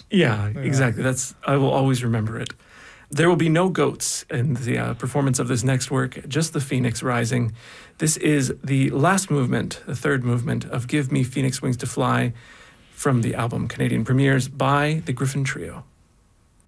Yeah, exactly. I will always remember it. There will be no goats in the performance of this next work, just the phoenix rising. This is the last movement, the third movement of Give Me Phoenix Wings to Fly from the album Canadian Premieres by the Griffin Trio.